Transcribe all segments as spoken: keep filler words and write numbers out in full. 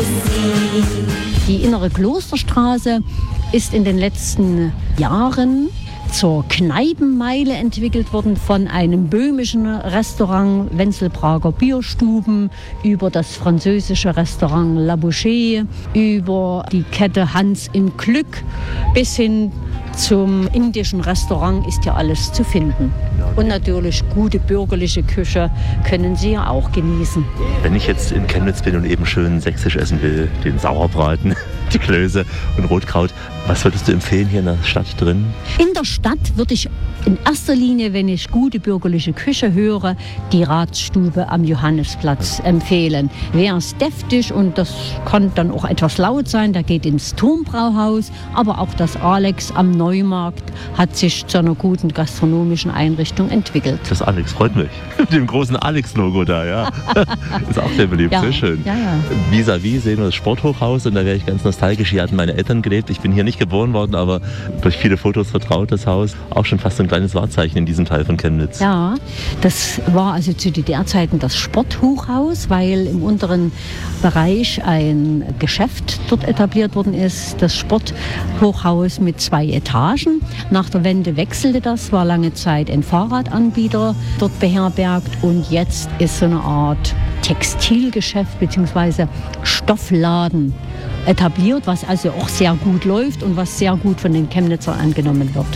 Die innere Klosterstraße ist in den letzten Jahren zur Kneipenmeile entwickelt worden, von einem böhmischen Restaurant Wenzelbrager Bierstuben über das französische Restaurant La Bouchée, über die Kette Hans im Glück bis hin zum indischen Restaurant ist ja alles zu finden. Und natürlich gute bürgerliche Küche können Sie ja auch genießen. Wenn ich jetzt in Chemnitz bin und eben schön sächsisch essen will, den Sauerbraten, die Klöße und Rotkraut, was würdest du empfehlen hier in der Stadt drin? In der Stadt würde ich in erster Linie, wenn ich gute bürgerliche Küche höre, die Ratsstube am Johannisplatz empfehlen. Wer ist deftig und das kann dann auch etwas laut sein, der geht ins Turmbrauhaus, aber auch das Alex am Neumarkt hat sich zu einer guten gastronomischen Einrichtung entwickelt. Das Alex freut mich. Mit dem großen Alex-Logo da, ja. Ist auch sehr beliebt, ja, sehr schön. Ja, ja. Vis-à-vis sehen wir das Sporthochhaus und da wäre ich ganz nostalgisch. Hier hatten meine Eltern gelebt. Ich bin hier nicht geboren worden, aber durch viele Fotos vertraut das Haus. Auch schon fast ein kleines Wahrzeichen in diesem Teil von Chemnitz. Ja, das war also zu D D R-Zeiten das Sporthochhaus, weil im unteren Bereich ein Geschäft dort etabliert worden ist. Das Sporthochhaus mit zwei Etagen. Nach der Wende wechselte das, war lange Zeit ein Fahrradanbieter dort beherbergt und jetzt ist so eine Art Textilgeschäft bzw. Stoffladen etabliert, was also auch sehr gut läuft und was sehr gut von den Chemnitzern angenommen wird.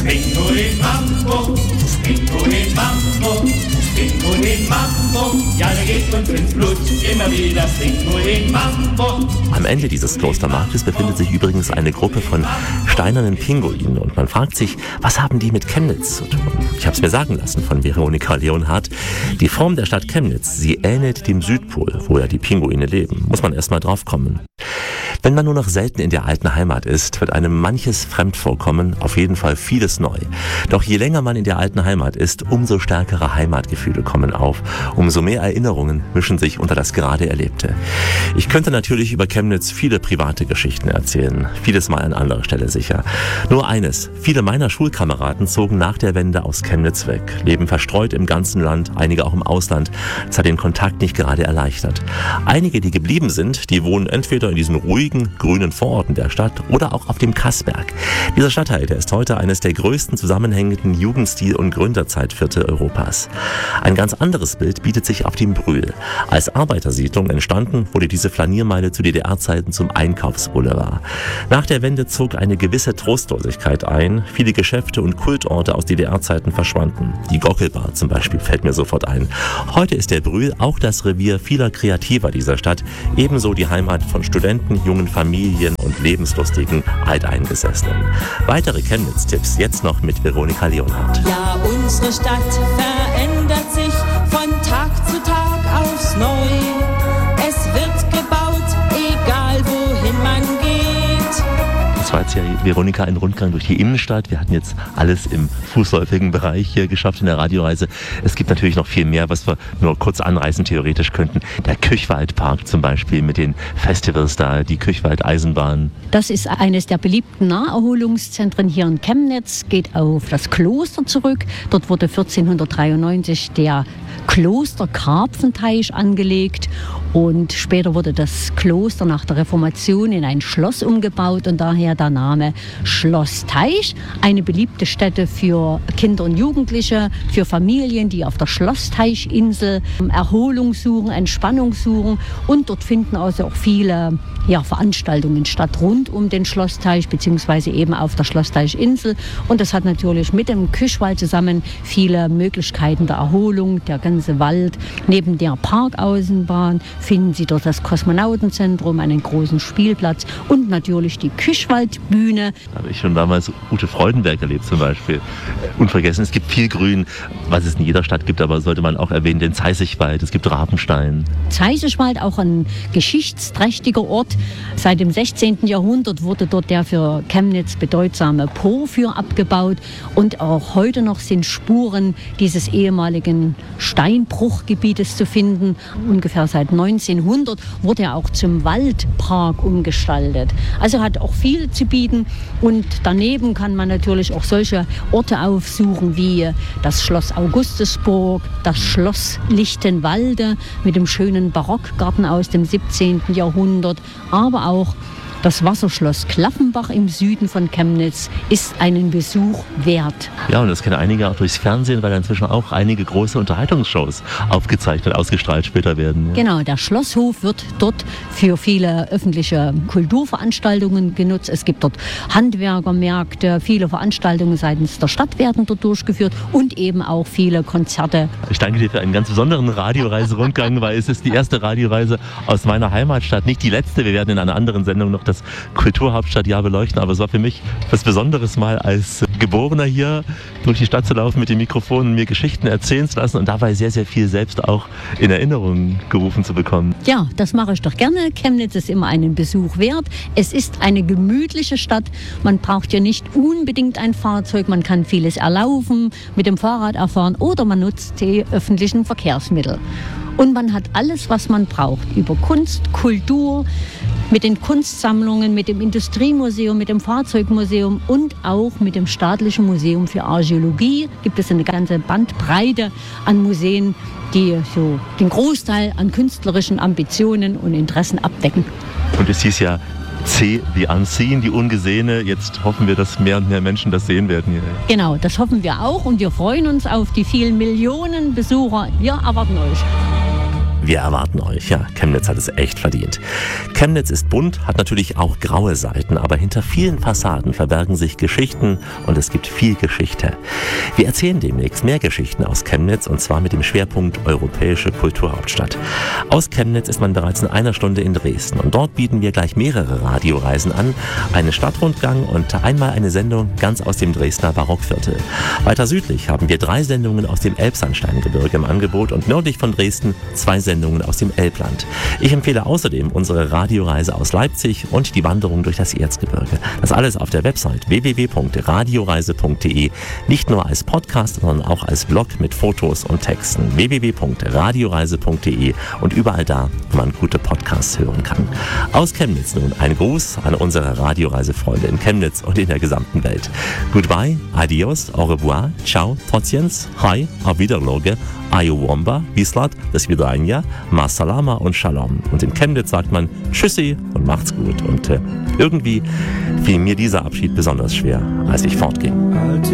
Am Ende dieses Klostermarktes befindet sich übrigens eine Gruppe von steinernen Pinguinen und man fragt sich, was haben die mit Chemnitz zu tun? Ich habe es mir sagen lassen von Veronika Leonhardt. Die Form der Stadt Chemnitz, sie ähnelt dem Südpol, wo ja die Pinguine leben. Muss man erst mal drauf kommen. Wenn man nur noch selten in der alten Heimat ist, wird einem manches fremd vorkommen, auf jeden Fall vieles neu. Doch je länger man in der alten Heimat ist, umso stärkere Heimatgefühle kommen auf, umso mehr Erinnerungen mischen sich unter das gerade Erlebte. Ich könnte natürlich über Chemnitz viele private Geschichten erzählen, vieles mal an anderer Stelle sicher. Nur eines, viele meiner Schulkameraden zogen nach der Wende aus Chemnitz weg, leben verstreut im ganzen Land, einige auch im Ausland. Das hat den Kontakt nicht gerade erleichtert. Einige, die geblieben sind, die wohnen entweder in diesen ruhigen, grünen Vororten der Stadt oder auch auf dem Kassberg. Dieser Stadtteil, der ist heute eines der größten zusammenhängenden Jugendstil- und Gründerzeitviertel Europas. Ein ganz anderes Bild bietet sich auf dem Brühl. Als Arbeitersiedlung entstanden, wurde diese Flaniermeile zu D D R-Zeiten zum Einkaufsboulevard. Nach der Wende zog eine gewisse Trostlosigkeit ein. Viele Geschäfte und Kultorte aus D D R-Zeiten verschwanden. Die Gockelbar zum Beispiel fällt mir sofort ein. Heute ist der Brühl auch das Revier vieler Kreativer dieser Stadt, ebenso die Heimat von Studenten, jungen Familien und lebenslustigen Alteingesessenen. Weitere Chemnitz-Tipps jetzt noch mit Veronika Leonhardt. Ja, unsere Stadt verändert sich von Tag zu Tag aufs Neue. Es wird gebaut, egal wohin man geht. Das war jetzt ja, Veronika, ein Rundgang durch die Innenstadt. Wir hatten jetzt alles im fußläufigen Bereich hier geschafft in der Radioreise. Es gibt natürlich noch viel mehr, was wir nur kurz anreißen theoretisch könnten. Der Küchwaldpark zum Beispiel mit den Festivals da, die Küchwald-Eisenbahn. Das ist eines der beliebten Naherholungszentren hier in Chemnitz, geht auf das Kloster zurück. Dort wurde vierzehnhundertdreiundneunzig der Kloster-Karpfenteich angelegt und später wurde das Kloster nach der Reformation in ein Schloss umgebaut und daher der Name Schloss Teich. Eine beliebte Stätte für Kinder und Jugendliche, für Familien, die auf der Schlossteichinsel Erholung suchen, Entspannung suchen und dort finden also auch viele ja, Veranstaltungen statt rund um den Schlossteich beziehungsweise eben auf der Schlossteichinsel und das hat natürlich mit dem Küchwald zusammen viele Möglichkeiten der Erholung, der ganze Wald. Neben der Parkaußenbahn finden Sie dort das Kosmonautenzentrum, einen großen Spielplatz und natürlich die Küchwaldbühne. Da habe ich schon damals Ute Freudenberg erlebt zum Beispiel. Unvergessen, es gibt viel Grün, was es in jeder Stadt gibt, aber sollte man auch erwähnen, den Zeisigwald, es gibt Rabenstein. Zeisigwald, auch ein geschichtsträchtiger Ort. Seit dem sechzehnten Jahrhundert wurde dort der für Chemnitz bedeutsame Porphyr abgebaut und auch heute noch sind Spuren dieses ehemaligen Steinbruchgebietes zu finden. Ungefähr seit neunzehnhundert wurde er auch zum Waldpark umgestaltet. Also hat auch viel zu bieten. bieten. Und daneben kann man natürlich auch solche Orte aufsuchen wie das Schloss Augustusburg, das Schloss Lichtenwalde mit dem schönen Barockgarten aus dem siebzehnten Jahrhundert, aber auch das Wasserschloss Klaffenbach im Süden von Chemnitz ist einen Besuch wert. Ja, und das kennen einige auch durchs Fernsehen, weil inzwischen auch einige große Unterhaltungsshows aufgezeichnet, ausgestrahlt später werden. Ja. Genau, der Schlosshof wird dort für viele öffentliche Kulturveranstaltungen genutzt. Es gibt dort Handwerkermärkte, viele Veranstaltungen seitens der Stadt werden dort durchgeführt und eben auch viele Konzerte. Ich danke dir für einen ganz besonderen Radioreiserundgang, weil es ist die erste Radioreise aus meiner Heimatstadt, nicht die letzte. Wir werden in einer anderen Sendung noch das Kulturhauptstadtjahr beleuchten, aber es war für mich was Besonderes, mal als Geborener hier durch die Stadt zu laufen mit dem Mikrofon und mir Geschichten erzählen zu lassen und dabei sehr, sehr viel selbst auch in Erinnerung gerufen zu bekommen. Ja, das mache ich doch gerne. Chemnitz ist immer einen Besuch wert. Es ist eine gemütliche Stadt. Man braucht ja nicht unbedingt ein Fahrzeug. Man kann vieles erlaufen, mit dem Fahrrad erfahren oder man nutzt die öffentlichen Verkehrsmittel. Und man hat alles, was man braucht, über Kunst, Kultur, mit den Kunstsammlungen, mit dem Industriemuseum, mit dem Fahrzeugmuseum und auch mit dem Staatlichen Museum für Archäologie gibt es eine ganze Bandbreite an Museen, die so den Großteil an künstlerischen Ambitionen und Interessen abdecken. Und es hieß ja See the Unseen, die Ungesehene. Jetzt hoffen wir, dass mehr und mehr Menschen das sehen werden hier. Genau, das hoffen wir auch und wir freuen uns auf die vielen Millionen Besucher. Wir erwarten euch. Wir erwarten euch. Ja, Chemnitz hat es echt verdient. Chemnitz ist bunt, hat natürlich auch graue Seiten, aber hinter vielen Fassaden verbergen sich Geschichten und es gibt viel Geschichte. Wir erzählen demnächst mehr Geschichten aus Chemnitz und zwar mit dem Schwerpunkt Europäische Kulturhauptstadt. Aus Chemnitz ist man bereits in einer Stunde in Dresden und dort bieten wir gleich mehrere Radioreisen an, einen Stadtrundgang und einmal eine Sendung ganz aus dem Dresdner Barockviertel. Weiter südlich haben wir drei Sendungen aus dem Elbsandsteingebirge im Angebot und nördlich von Dresden zwei Sendungen Sendungen aus dem Elbland. Ich empfehle außerdem unsere Radioreise aus Leipzig und die Wanderung durch das Erzgebirge. Das alles auf der Website w w w punkt radioreise punkt d e, nicht nur als Podcast, sondern auch als Blog mit Fotos und Texten. w w w punkt radioreise punkt d e und überall da, wo man gute Podcasts hören kann. Aus Chemnitz nun ein Gruß an unsere Radioreisefreunde in Chemnitz und in der gesamten Welt. Goodbye, adios, au revoir, ciao, trotziens, hi, auf Wiederloge, Ayowomba, Wislat, das Vidranja, Ma Salama und Shalom. Und in Chemnitz sagt man Tschüssi und macht's gut. Und äh, irgendwie fiel mir dieser Abschied besonders schwer, als ich fortging.